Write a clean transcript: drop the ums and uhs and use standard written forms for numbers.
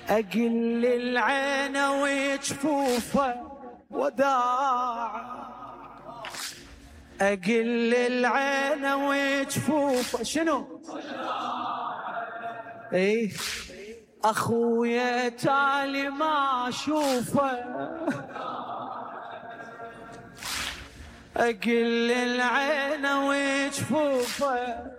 أقل العين وجفوفه وداع، أقل العين وجفوفه شنو؟ إيه أخويا تالي ما أشوفه، أقل العين وجفوفه